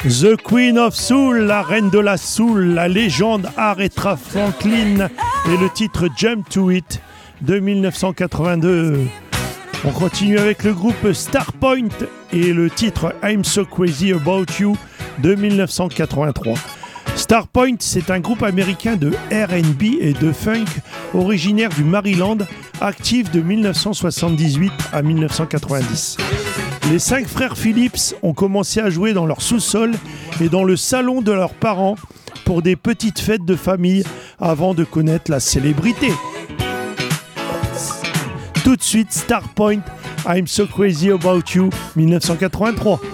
The Queen of Soul, la reine de la soul, la légende Aretha Franklin et le titre Jump to It de 1982. On continue avec le groupe Starpoint et le titre I'm So Crazy About You de 1983. Starpoint, c'est un groupe américain de R&B et de funk originaire du Maryland, actif de 1978 à 1990. Les 5 frères Phillips ont commencé à jouer dans leur sous-sol et dans le salon de leurs parents pour des petites fêtes de famille avant de connaître la célébrité. Tout de suite, Starpoint, I'm So Crazy About You, 1983.